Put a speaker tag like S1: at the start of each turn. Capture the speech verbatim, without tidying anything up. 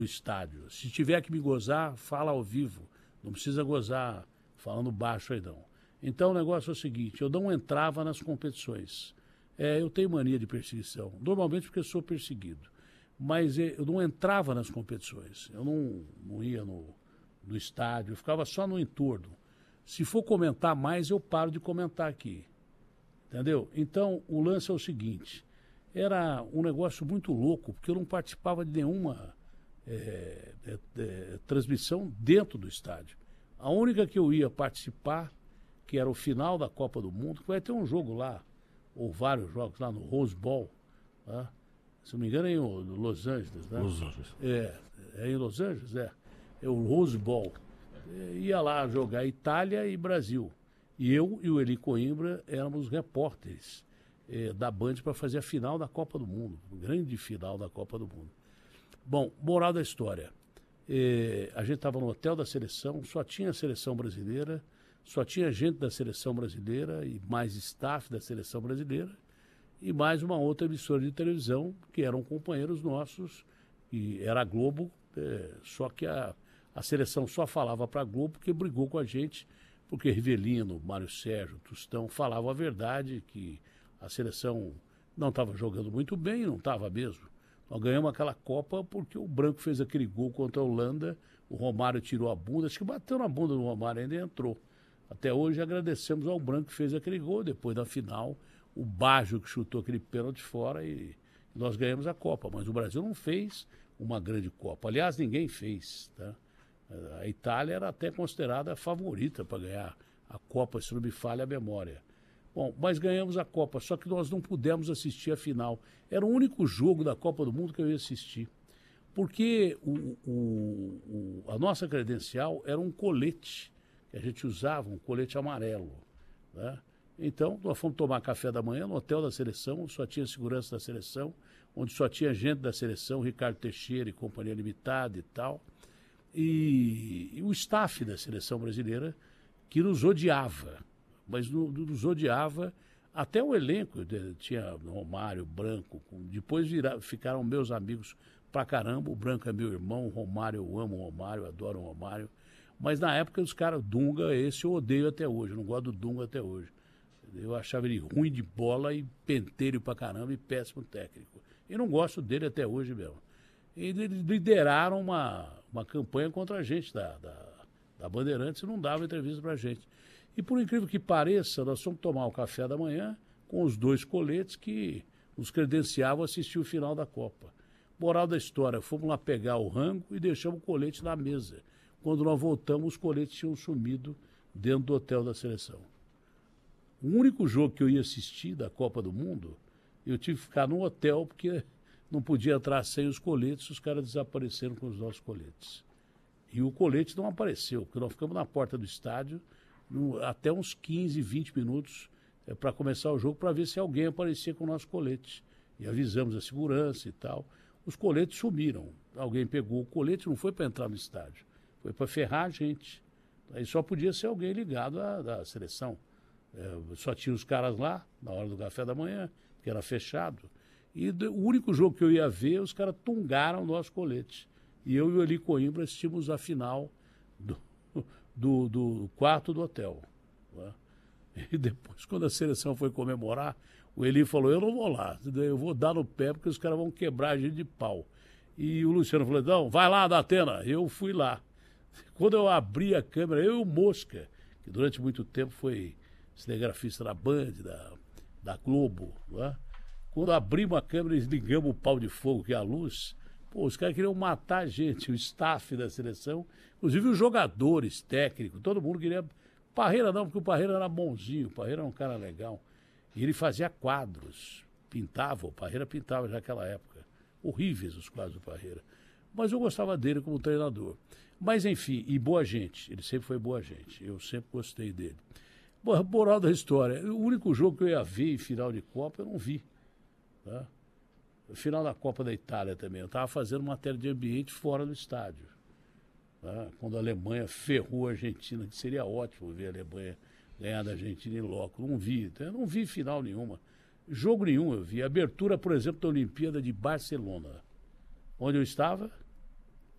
S1: estádio. Se tiver que me gozar, fala ao vivo. Não precisa gozar falando baixo aí, não. Então o negócio é o seguinte, eu não entrava nas competições. É, eu tenho mania de perseguição, normalmente porque eu sou perseguido. Mas eu não entrava nas competições, eu não, não ia no, no estádio, eu ficava só no entorno. Se for comentar mais, eu paro de comentar aqui. Entendeu? Então o lance é o seguinte, era um negócio muito louco, porque eu não participava de nenhuma é, é, é, transmissão dentro do estádio. A única que eu ia participar, que era o final da Copa do Mundo, que vai ter um jogo lá, ou vários jogos lá no Rose Bowl, tá? Se não me engano é em Los Angeles, né?
S2: Los Angeles.
S1: É, é em Los Angeles, é. É o Rose Bowl. É, ia lá jogar Itália e Brasil. E eu e o Eli Coimbra éramos repórteres é, da Band para fazer a final da Copa do Mundo, grande final da Copa do Mundo. Bom, moral da história. É, a gente estava no hotel da seleção, só tinha a seleção brasileira, só tinha gente da seleção brasileira e mais staff da seleção brasileira e mais uma outra emissora de televisão que eram companheiros nossos, e era a Globo, é, só que a, a seleção só falava para a Globo porque brigou com a gente, porque Rivelino, Mário Sérgio, Tostão falavam a verdade, que a seleção não estava jogando muito bem, não estava mesmo. Nós ganhamos aquela Copa porque o Branco fez aquele gol contra a Holanda, o Romário tirou a bunda, acho que bateu na bunda do Romário ainda e entrou. Até hoje agradecemos ao Branco que fez aquele gol, depois da final, o Baggio que chutou aquele pênalti fora e nós ganhamos a Copa. Mas o Brasil não fez uma grande Copa. Aliás, ninguém fez. Tá? A Itália era até considerada a favorita para ganhar a Copa, se não me falha a memória. Bom, mas ganhamos a Copa, só que nós não pudemos assistir a final. Era o único jogo da Copa do Mundo que eu ia assistir. Porque o, o, o, a nossa credencial era um colete que a gente usava, um colete amarelo. Né? Então, nós fomos tomar café da manhã no hotel da seleção, só tinha segurança da seleção, onde só tinha gente da seleção, Ricardo Teixeira e Companhia Limitada e tal. E, e o staff da seleção brasileira, que nos odiava, mas no, nos odiava até o elenco. Tinha Romário, Branco, depois vira, ficaram meus amigos pra caramba. O Branco é meu irmão, o Romário, eu amo o Romário, adoro o Romário. Mas na época os caras, Dunga, esse eu odeio até hoje, eu não gosto do Dunga até hoje. Eu achava ele ruim de bola e penteiro pra caramba e péssimo técnico. E não gosto dele até hoje mesmo. E eles lideraram uma, uma campanha contra a gente da, da, da Bandeirantes e não davam entrevista pra gente. E por incrível que pareça, nós fomos tomar o café da manhã com os dois coletes que nos credenciavam a assistir o final da Copa. Moral da história, fomos lá pegar o rango e deixamos o colete na mesa. Quando nós voltamos, os coletes tinham sumido dentro do hotel da seleção. O único jogo que eu ia assistir da Copa do Mundo, eu tive que ficar no hotel porque não podia entrar sem os coletes, os caras desapareceram com os nossos coletes. E o colete não apareceu, porque nós ficamos na porta do estádio no, até uns quinze, vinte minutos é, para começar o jogo, para ver se alguém aparecia com o nosso colete. E avisamos a segurança e tal. Os coletes sumiram. Alguém pegou o colete, não foi para entrar no estádio, foi para ferrar a gente. Aí só podia ser alguém ligado à, da seleção. É, só tinha os caras lá, na hora do café da manhã, que era fechado. E o único jogo que eu ia ver, os caras tungaram o nosso colete. E eu e o Eli Coimbra assistimos a final do, do, do quarto do hotel. Né? E depois, quando a seleção foi comemorar, o Eli falou, eu não vou lá, eu vou dar no pé porque os caras vão quebrar a gente de pau. E o Luciano falou, não, vai lá, Datena. Eu fui lá. Quando eu abri a câmera, eu e o Mosca, que durante muito tempo foi cinegrafista da Band, da, da Globo, né? Quando abrimos a câmera e ligamos o pau de fogo, que é a luz, pô, os caras queriam matar a gente, o staff da seleção, inclusive os jogadores, técnicos, todo mundo queria... Parreira não, porque o Parreira era bonzinho, o Parreira era um cara legal. E ele fazia quadros, pintava, o Parreira pintava já naquela época. Horríveis os quadros do Parreira. Mas eu gostava dele como treinador. Mas enfim, e boa gente, ele sempre foi boa gente, eu sempre gostei dele. Bom, moral da história, o único jogo que eu ia ver em final de Copa, eu não vi. Tá? Final da Copa da Itália também, eu estava fazendo matéria de ambiente fora do estádio. Tá? Quando a Alemanha ferrou a Argentina, que seria ótimo ver a Alemanha ganhar da Argentina em loco. Não vi, eu não vi final nenhuma. Jogo nenhum eu vi. Abertura, por exemplo, da Olimpíada de Barcelona. Onde eu estava?